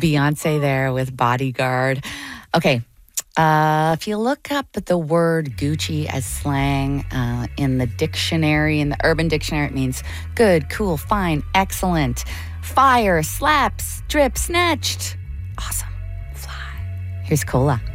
Beyonce there with Bodyguard. Okay. If you look up the word Gucci as slang in the dictionary, in the Urban Dictionary, it means good, cool, fine, excellent, fire, slaps, drip, snatched. Awesome. Fly. Here's Cola.